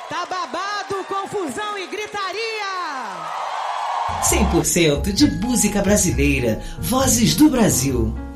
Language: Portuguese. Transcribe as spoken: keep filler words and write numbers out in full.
Tá babado, confusão e gritaria! cem por cento de música brasileira, Vozes do Brasil.